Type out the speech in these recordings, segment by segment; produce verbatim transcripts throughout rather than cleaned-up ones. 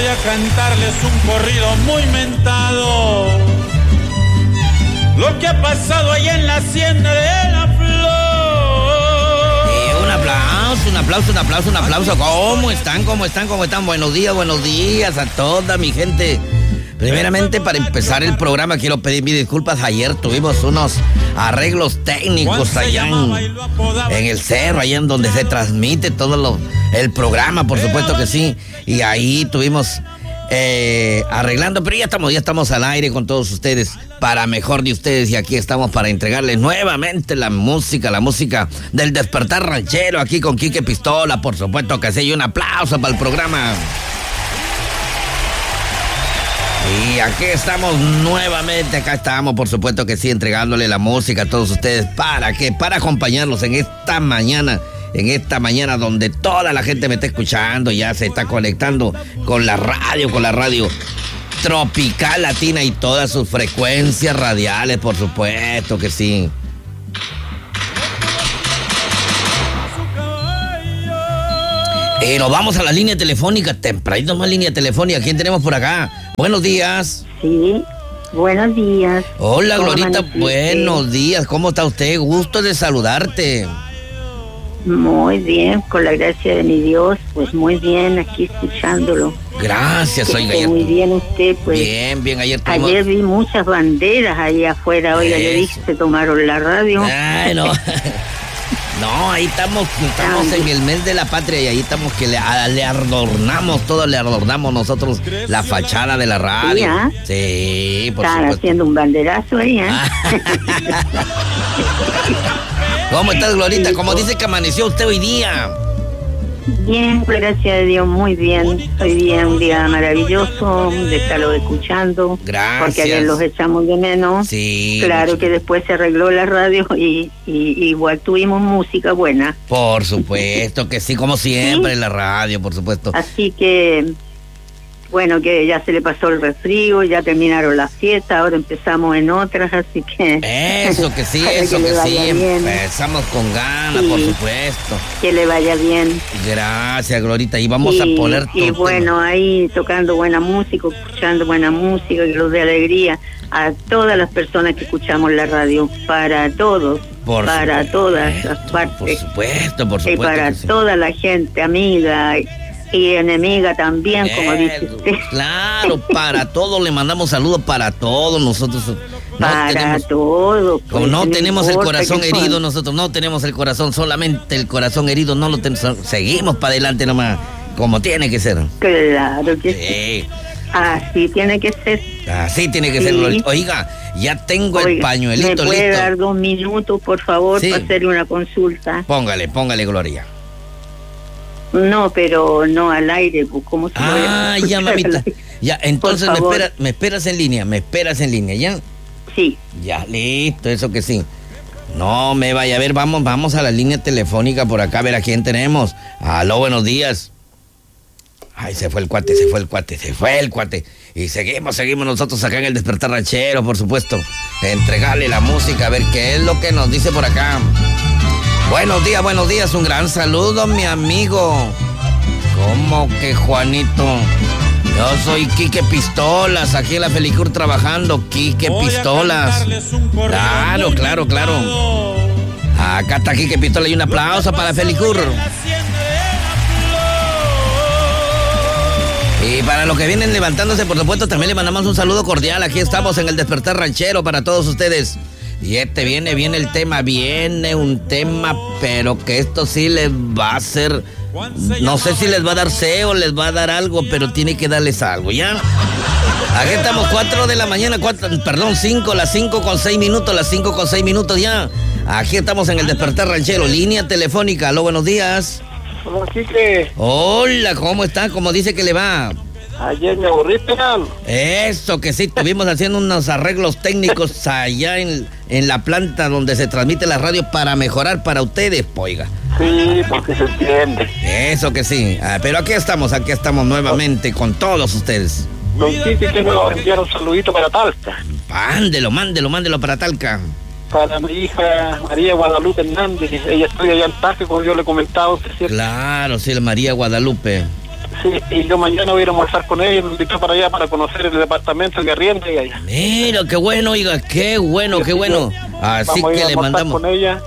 a cantarles un corrido muy mentado. Lo que ha pasado allá en la hacienda de la Flor. Eh, un aplauso, un aplauso, un aplauso, un aplauso. ¿Cómo están? ¿Cómo están? ¿Cómo están? Buenos días, buenos días a toda mi gente. Primeramente, para empezar el programa, quiero pedir mis disculpas. Ayer tuvimos unos arreglos técnicos allá en, en el cerro, allá en donde se transmite todo lo, el programa, por supuesto que sí. Y ahí tuvimos eh, arreglando, pero ya estamos, ya estamos al aire con todos ustedes, para mejor de ustedes. Y aquí estamos para entregarles nuevamente la música, la música del Despertar Ranchero, aquí con Quique Pistola, por supuesto que sí. Y un aplauso para el programa. Y aquí estamos nuevamente, acá estamos, por supuesto que sí, entregándole la música a todos ustedes. ¿Para qué? Para acompañarlos en esta mañana, en esta mañana donde toda la gente me está escuchando, ya se está conectando con la radio, con la radio Tropical Latina y todas sus frecuencias radiales, por supuesto que sí. Eh, nos vamos a la línea telefónica, tempranito más línea telefónica. ¿Quién tenemos por acá? Buenos días. Sí, buenos días. Hola, Glorita, buenos días. ¿Cómo está usted? Gusto de saludarte. Muy bien, con la gracia de mi Dios, pues muy bien, aquí escuchándolo. Gracias, oiga. Ayer, muy bien usted, pues. Bien, bien, ayer tuvimos... Ayer vi muchas banderas ahí afuera, oiga, Eso. le dije, se tomaron la radio. Ay, no. No, ahí estamos, estamos en el mes de la patria y ahí estamos que le, a, le adornamos todo, le adornamos nosotros la fachada de la radio. Sí, ¿eh? Sí, por Están supuesto. haciendo un banderazo ahí, ¿eh? ¿Cómo estás, Glorita? ¿Cómo dice que amaneció usted hoy día? Bien, gracias a Dios, muy bien. Hoy día un día maravilloso de estarlo escuchando. Gracias. Porque ayer los echamos de menos. Sí. Claro mucho. que después se arregló la radio y, y igual tuvimos música buena. Por supuesto que sí, como siempre ¿Sí? en la radio, por supuesto. Así que, bueno, que ya se le pasó el resfrío, ya terminaron las fiestas, ahora empezamos en otras, así que... Eso que sí, que eso le que sí, vaya bien. empezamos con ganas, Sí. por supuesto. Que le vaya bien. Gracias, Glorita, y vamos y, a poner y todo. bueno, ahí tocando buena música, escuchando buena música, que los dé alegría a todas las personas que escuchamos la radio, para todos, Por para supuesto, todas las partes. Por supuesto, por Y supuesto. para que sí. toda la gente, amiga y enemiga también, como dice Eso, usted. Claro, para todos le mandamos saludos, para todos nosotros. No Para tenemos, todo. como pues, no tenemos el importa corazón que herido, son. nosotros no tenemos el corazón, solamente el corazón herido, no lo tenemos, seguimos para adelante nomás, como tiene que ser. Claro que sí. Sí, Así tiene que ser. así tiene que Sí. ser. Glorita. Oiga, ya tengo el Oiga, pañuelito ¿me puede listo. dar dos minutos, por favor, Sí. para hacer una consulta? Póngale, póngale, Gloria. No, pero no al aire, pues, ¿cómo se lo voy a Ah, ya, escuchar mamita. al aire? Ya, entonces me, favor. espera, me esperas en línea, me esperas en línea, ¿ya? Sí. Ya, listo, eso que sí. No me vaya a ver, vamos, vamos a la línea telefónica por acá, a ver a quién tenemos. Aló, buenos días. Ay, se fue el cuate, se fue el cuate, se fue el cuate. Y seguimos, seguimos nosotros acá en el Despertar Ranchero, por supuesto. Entregarle la música, a ver qué es lo que nos dice por acá. Buenos días, buenos días, un gran saludo, mi amigo. ¿Cómo que, Juanito? Yo soy Quique Pistolas, aquí en la Felicur trabajando, Quique Voy a Pistolas. cantarles un corrido Claro, muy claro, claro. mentado. Acá está Quique Pistola y un aplauso para Felicur. Y para los que vienen levantándose, por supuesto, también le mandamos un saludo cordial. Aquí estamos en el Despertar Ranchero para todos ustedes. Y este viene, viene el tema, viene un tema, pero que esto sí les va a hacer... No sé si les va a dar C o les va a dar algo, pero tiene que darles algo, ¿ya? Aquí estamos, cuatro de la mañana, cuatro, perdón, cinco, las cinco con seis minutos, las cinco con seis minutos ya. Aquí estamos en el Despertar Ranchero, línea telefónica. Aló, buenos días. Como Quique, Hola, ¿cómo está? ¿Cómo dice que le va? ayer me aburrí pegando. Eso que sí, estuvimos haciendo unos arreglos técnicos allá en, en la planta donde se transmite la radio para mejorar para ustedes, oiga. Sí, porque se entiende. Eso que sí, ah, pero aquí estamos, aquí estamos nuevamente con todos ustedes. Don Quique, quiero enviar un saludito para Talca. Mándelo, mándelo, mándelo para Talca. Para mi hija María Guadalupe Hernández. Ella estudia allá en Talca, como yo le he comentado. ¿Cierto? Claro, sí, la María Guadalupe. Sí, y yo mañana voy a ir a almorzar con ella y me invitó para allá para conocer el departamento que arrienda y allá. Mira, qué bueno, oiga, qué bueno, qué bueno. Así Vamos a ir que a le almorzar mandamos. con ella.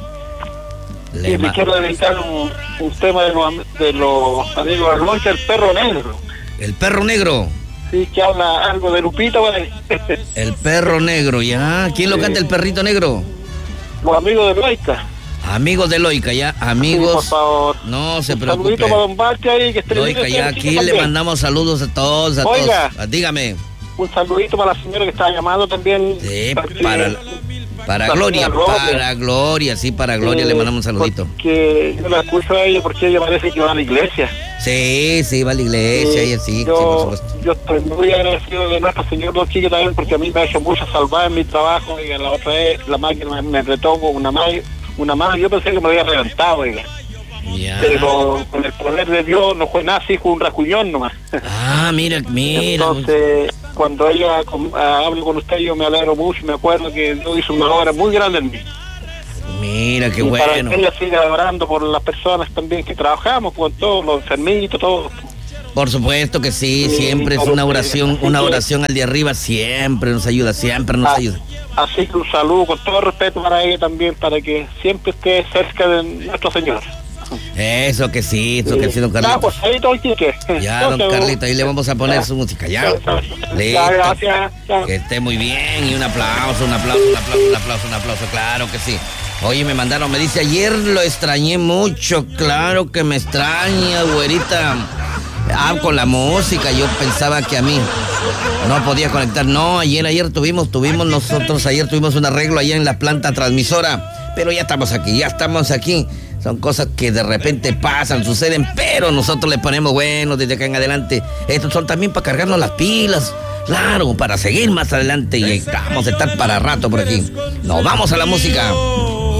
Le y ma- le quiero dedicar un, un tema de los, de los amigos de Loncha, el perro negro. El perro negro. Sí, que habla algo de Lupita, güey. El perro negro, ya. ¿Quién lo Sí. canta, el perrito negro? Los amigos de Loica. Amigos de Loica, ya. Sí, por Amigos. favor. No se Un preocupe. saludito para Don Barte ahí, que esté Loica, bien, ya. este Aquí chico le también. mandamos saludos a todos, a Oiga. todos. Ah, Dígame. Un saludito para la señora que estaba llamando también. Sí, Para que- para, para para Gloria, la Gloria. para Gloria, sí, para Gloria Eh, le mandamos un saludito. Porque yo la escucho a ella porque ella parece que va a la iglesia. Sí, sí, va a la iglesia, Eh, ella sí, sí, yo, por supuesto. yo estoy muy agradecido de nuestro señor Don Chique también porque a mí me ha hecho mucho salvar en mi trabajo. Oiga, la otra vez la máquina me, me retó con una mano, una mano, yo pensé que me había reventado, oiga. Ya. Pero con el poder de Dios no fue nada, así fue un rascuñón nomás. Ah, mira, mira. Entonces, cuando ella com- ah, hablo con usted, yo me alegro mucho, me acuerdo que Dios hizo una obra muy grande en mí. Mira, qué y para bueno. que ella siga orando por las personas también que trabajamos, con todos los enfermitos, todos. Por supuesto que sí, Sí, siempre es claro una que- oración, así una que- oración al de arriba, siempre nos ayuda, siempre nos Ah, ayuda. Así que un saludo con todo respeto para ella también, para que siempre esté cerca de nuestro Señor. Eso que sí, eso que sí, don Ya, Carlitos. pues ahí todo el chique. Ya, don Carlitos, ahí le vamos a poner Ya. su música, ya. Ya, Listo. gracias. Ya. Que esté muy bien y un aplauso, un aplauso, un aplauso, un aplauso, un aplauso, claro que sí. Oye, me mandaron, me dice, ayer lo extrañé mucho, claro que me extraña, güerita. Ah, con la música, yo pensaba que a mí no podía conectar. No, ayer, ayer tuvimos, tuvimos nosotros, ayer tuvimos un arreglo allá en la planta transmisora, pero ya estamos aquí, ya estamos aquí. Son cosas que de repente pasan, suceden, pero nosotros le ponemos bueno desde acá en adelante. Estos son también para cargarnos las pilas, claro, para seguir más adelante y vamos a estar para rato por aquí. Nos vamos a la música.